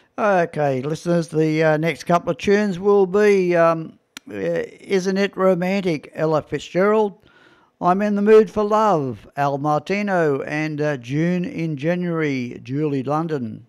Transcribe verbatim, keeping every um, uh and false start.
Okay, listeners, the uh, next couple of tunes will be um, uh, Isn't It Romantic, Ella Fitzgerald. I'm in the Mood for Love, Al Martino, and uh, June in January, Julie London.